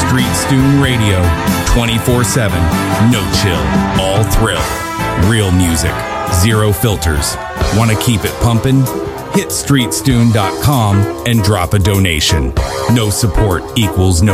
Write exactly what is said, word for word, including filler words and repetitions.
Street Stoon Radio, twenty-four seven, no chill, all thrill. Real music, zero filters. Want to keep it pumping? Hit street stoon dot com and drop a donation. No support equals no